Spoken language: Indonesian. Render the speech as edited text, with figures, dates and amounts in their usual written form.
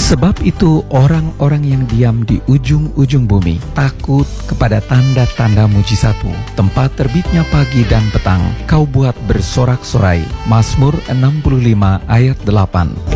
Sebab itu orang-orang yang diam di ujung-ujung bumi takut kepada tanda-tanda mujizatmu. Tempat terbitnya pagi dan petang kau buat bersorak-sorai. Mazmur 65 ayat 8.